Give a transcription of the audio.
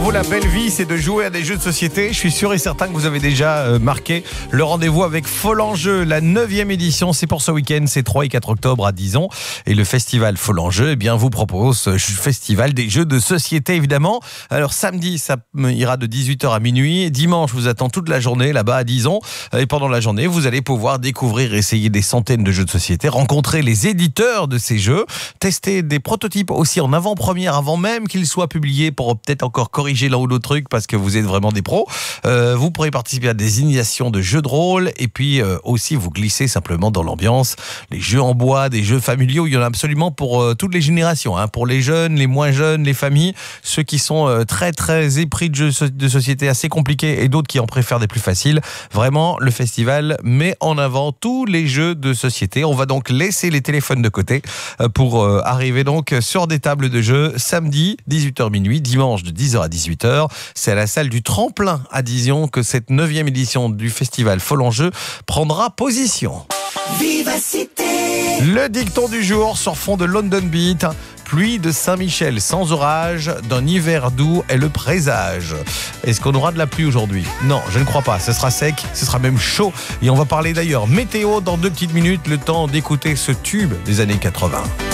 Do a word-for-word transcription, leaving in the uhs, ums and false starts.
vous, la belle vie, c'est de jouer à des jeux de société. Je suis sûr et certain que vous avez déjà euh, marqué le rendez-vous avec Folanjeu, la neuvième édition. C'est pour ce week-end, c'est trois et quatre octobre à Dizon. Et le festival Folanjeu, eh bien, vous propose ce festival des jeux de société, évidemment. Alors, samedi, ça ira de dix-huit heures à minuit. Dimanche, je vous attends toute la journée là-bas à Dizon. Et pendant la journée, vous allez pouvoir découvrir et essayer des centaines de jeux de société, rencontrer les éditeurs de ces jeux, tester des prototypes aussi en avant-première avant même qu'ils soient publiés pour peut-être encore corriger l'un ou l'autre truc parce que vous êtes vraiment des pros. Euh, vous pourrez participer à des initiations de jeux de rôle et puis euh, aussi vous glisser simplement dans l'ambiance. Les jeux en bois, des jeux familiaux, il y en a absolument pour euh, toutes les générations, hein, pour les jeunes, les moins jeunes, les familles, ceux qui sont euh, très très épris de jeux de société assez compliqués et d'autres qui en préfèrent des plus faciles. Vraiment, le festival met en avant tous les jeux de société. On va donc laisser les téléphones de côté euh, pour euh, arriver donc sur des tables de jeux samedi dix-huit heures minuit, dimanche de dix heures à dix-huit heures. C'est à la salle du Tremplin à Dijon que cette neuvième édition du festival Folanjeu prendra position. Vivacité. Le dicton du jour sur fond de London Beat. Pluie de Saint-Michel sans orage, d'un hiver doux est le présage. Est-ce qu'on aura de la pluie aujourd'hui? Non, je ne crois pas. Ce sera sec, ce sera même chaud. Et on va parler d'ailleurs météo dans deux petites minutes, le temps d'écouter ce tube des années quatre-vingts.